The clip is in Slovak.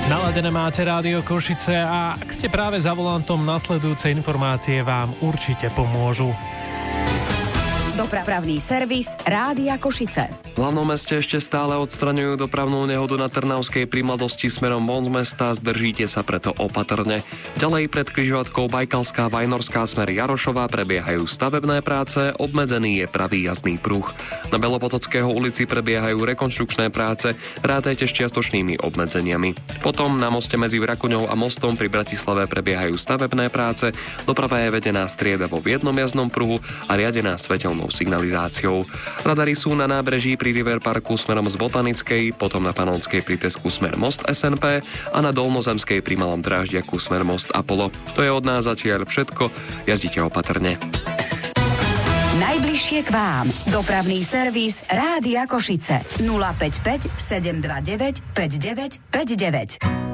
Naladené máte Rádio Košice a ak ste práve za volantom, nasledujúce informácie vám určite pomôžu. Dopravný servis Rádia Košice. V hlavnom meste ešte stále odstraňujú dopravnú nehodu na Trnavskej pri Mladosti smerom von z mesta, zdržíte sa preto opatrne. Ďalej pred križovatkou Bajkalská Vajnorská smer Jarošová prebiehajú stavebné práce, obmedzený je pravý jazdný pruh. Na Belopotockého ulici prebiehajú rekonštrukčné práce, rátajte s čiastočnými obmedzeniami. Potom na moste medzi Vrakuňou a mostom pri Bratislave prebiehajú stavebné práce, doprava je vedená striedavo v jednom jazdnom pruhu a riadená svetelnou signalizáciou. Radary sú na nábreží pri River Parku smerom z Botanickej, potom na Panonskej pri Tesku smer Most SNP a na Dolnozemskej pri Malom Dráždiaku smer Most Apollo. To je od nás zatiaľ všetko, jazdite opatrne. Najbližšie k vám. Dopravný servis Rádia Košice. 055 729 5959.